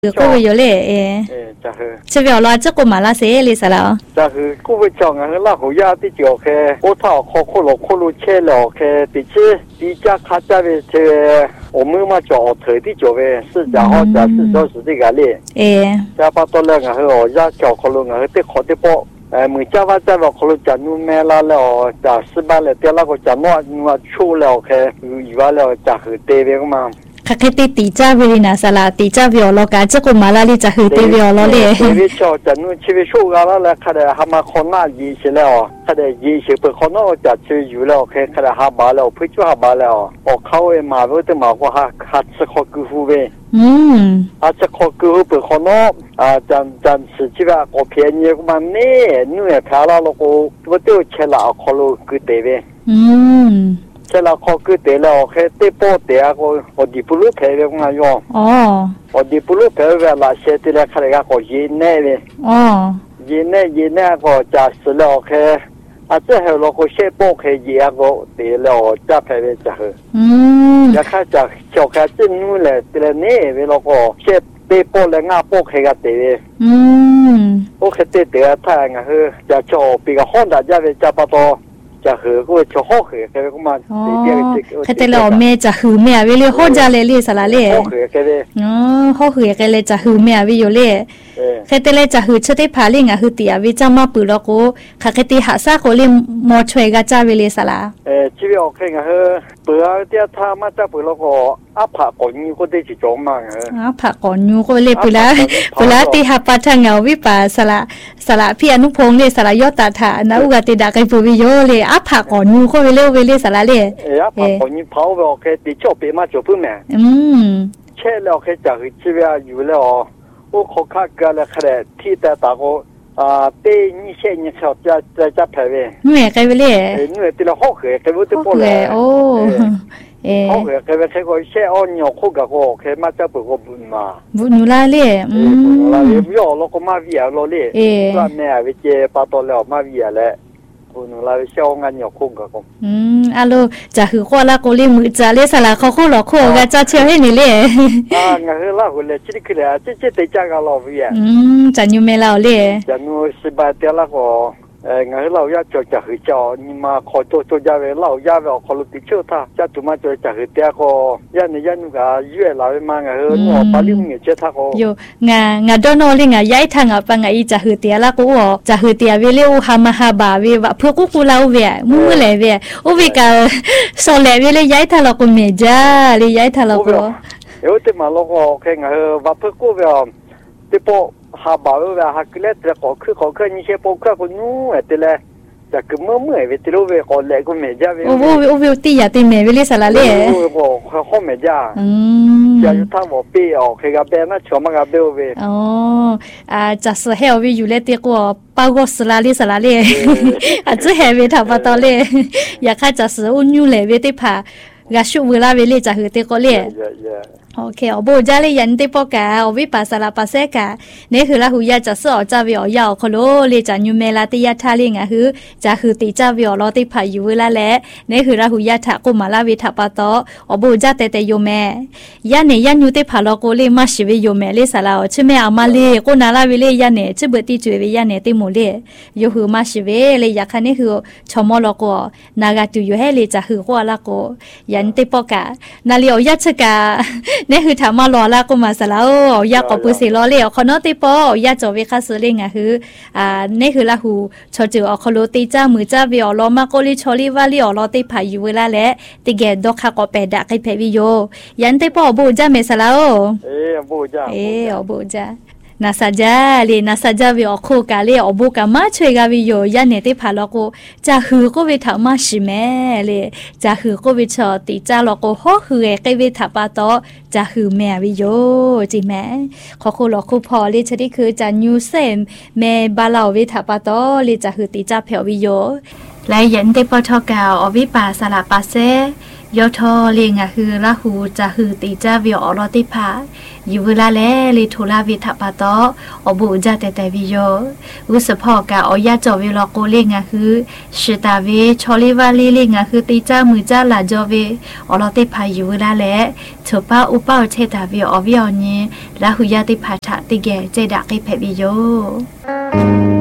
ก็ไปอยู่เลยจะคือจะไปเอาล้อจะกูมาลาเสเลยสแล้วจะคือกูไปจองอ่ะล่าหัวยาที่จ่อแค่กูท่าโคโลเช่แล้วแค่ติดดีจ้าข้าจะไปเจอ我们嘛จ่อเถยที่จ่อไป是然后就是就是这个嘞จะพอตัวเรื่องอ่ะเหรอยาจ่อโคโลอ่ะที่ขอที่ปอมือจ้าว่าจะว่าโคโลจะนู่นแม่ละแล้วจะสิบแล้วเดี๋ยวเราก็จะนวดชูแล้วแค่อยู่ว่าแล้วจะคือเตะไปก็มาค่ะแค่ตีจ้าเวลินาสลาตีจ้าวิโอโลกาจะกูมาลาลิจะหือตีวิโอโลเลยชีวิตชอบจะนู่นชีวิตชูกันแล้วค่ะเดี๋ยวหามาคนหน้ายีเสียแล้วค่ะเดี๋ยวยีเสียเปิดคนนอกจะชีวิตอยู่แล้วแค่ค่ะเดี๋ยวหาบาแล้วพิจูหาบาแล้วออกเข้าเอมาเวทีมาก็หาจะขอกูฟูเวจะขอกูเปิดคนนอกจันสิชีวิตก็เพียงยังมันเนี่ยนู่นแพ้แล้วเราก็ว่าเดี๋ยวเชล่าขอรู้กูเตะเวเชล่าขอกูเตะแล้วแค่เตะโป้เตะก็ดีปุลุเผยไปมาอยู่ก็ดีปุลุเผยเวลาเสร็จแล้วค่ะเดี๋ยวก็ยินแน่เลยยินแน่ก็จะสิแล้วแค่อาจจะให้เราก็เชื่อโป้แค่ยีก็เดี๋ยวเราจะเผยไปจะเหรอจะข้าจะเจ้าแค่จิ้นนู่นแหละเดี๋ยวนี้เราก็เชื่อเตะโป้แล้วง่าโป้แค่ก็เดี๋ยวโอเคเตะเดี๋ยวถ้าไงเหรอจะโชว์ปีกับห้องจะไปจะปะโตจะหือก็จะห่อหือแค่ก็มาเดี๋ยวแค่แต่เราแม่จะหือแม่วิเลยห่อจะเลยสละเลยห่อหือแค่เลยห่อหือแค่เลยจะหือแม่วิอยู่เลยแค่แต่เลยจะหือชุดที่พาลิงอ่ะหือตีอ่ะวิจามาปืนแล้วก็แค่ตีหาซาโคลิมอช่วยกันจะวิเลยสละชีวิตโอเคไงเหรอเปิดเดี๋ยวถ้ามาจะเปิดแล้วก็อาผักก่อนยูก็ได้จีจงมาอาผักก่อนยูก็เลยเปิดแล้วตีหาปัจจัยเงาวิปาสละพี่อนุพงษ์เลยสละยอดตาถานะอุกติดาไกปูวิโยเลยอาผักก่อนยูก็เวลสละเลยอาผักก่อนยูเผาไปโอเคตีจบไปมาจบเพื่อแม่เช่แล้วแค่จะคือชีวิตอยู่แล้วโอ้ขอข้ากันแล้วแค่ที่แต่ตาก็เต้นี่เช่นี่ชอบจะแพ้เว้ยเหนื่อยกันไปเลยเหนื่อยตีละห่อเหยแค่รู้ตัวโป้เลยโอ้ห่อเหยแค่ก็เช่อ้อนยอคู่กับก็แค่มาจะเปิดก็บุญมาบุญอยู่ละเลยบุญอยู่ละเลยย่อเราก็มาวิ่งเราเลยว่าแม่ไปเจอปลาตัวแล้วมาวิ่งแล้วบุญอยู่ละเช่างานยอคู่กับก็อะโลจะคือข้อละก็เลยมือจะเลยสละเขาคู่หลอกคู่ก็จะเชื่อให้นี่เลยงั้นละคนเลยชิดขึ้นเลยเจ๊เตจังกันเราวิ่งจะอยู่ไม่เล่าเลยจะนู่นสิบาทเดียวละก็งั้นเราอยากจะหือจอนี่มาขอตัวยาเวเรายาเวขอลุติเชื่อท่าจะจุมาจะหือเดียก็ยันก็ยื่นเรามางั้นหนูปาลิมเนี่ยเชื่อท่าก็อยู่งาโดนอลิงย้ายทางปังจะหือเดียละกูจะหือเดียเวลิวฮามาฮาบาเวว่าเพื่อกูเราเวมือเลยเวอุบิกาโซเลเวเลยย้ายทางเรากูเมจ้าเลยย้ายทางเรากูแต่มาเราก็แค่งั้นว่าเพื่อกูเวติโปหาบ่าวว่าหากเล็ดจะขอคือนี่เชฟก็คนนู้นแต่ละจะคือเมื่อเวทีรู้เวก็เล็กก็เมจ่าเวโอ้ตีอย่าตีเมวิลิสละเลยโอ้เขาเมจ่าจะอยู่ทางบ่ปีออกคือกับเบน่าชอบมากกับเบลเวจะเสียวิอยู่เลยตีก็ปากก็สละลิสละเลยจะเห็นวิถาปตอเลยอยากให้จะเสียอุ่นอยู่เลยวิธีพากระชุบเวลาวิลิจะหือตีก็เลยโอเคโบจ้าเลยยันติปกาอวิปัสสนาปัสเสกาเนี่ยคือละหูยาจะสอจาวิอยาวคโลเลยจะยูเมลาติยาทาลิงอ่ะคือจะคือติจาวิอลอติพายุเวลาแลเนี่ยคือละหูยาทะกุมาลาวิทาปะตอโบจ้าเตโยเมยาเนี่ยยันยูติพาโลโกเลมาชิวิโยเมเลสลาอชิเมอามาเลโกนาลาวิเลยาเนี่ยจิบติจวยยาเนี่ยติโมเลโยคือมาชิเวเลยอยากคันนี่คือชมอลโกนากาตุอยู่ให้เลยจะคือหัวละโกยันติปกานาลีอยาชกาเนี่ยคือถามมารอละก็มาสแล้วอยากกับปุสิรอเลยขอนอติปอยากจะวิคัสเรื่องอ่ะคือนี่คือละหูชอจือขอโลติจ้ามือจ้าวิอรอมาโกลิชอลิวาลิอรอติพายุเวลาแหละติเกดอกคาก็เปดะไกเพวิโยยันติปอบูจ้าเมสแล้วบูจ้าบูจ้านาซาจาเลยนาซาจาวิอโคกาเลยอบุกามาช่วยกาวิโยยันเนติพาลก็จะหือก็วิถามาชิเมเลยจะหือก็วิชอติจ้าลก็ฮอหือไกวิถาปาโตจะหือแม่วิโยจิแม่ขอคุลคุพอเลยชนิดคือจะยูเซมแม่บาลาวิถาปาโตเลยจะหือติจ้าเพลวิโยและยันติปทอกาอวิปาสลาปาเซยอทอเลงอะคือละหูจะคือตีจ้าวิออรอติพาอยู่เวลาแลลิทุลาวิทัปปะตออบูจาแต่วิโยอุสพอกะออยาจอวิลอโกเลงอะคือชิตาเวชอลิวาเลงอะคือตีจ้ามือจ้าลาจอเวอรอติพาอยู่เวลาแลเถป้าอุป้าเชตาวิออวิออนีละหูยาติพาทะติแกเจดะกิเพวิโย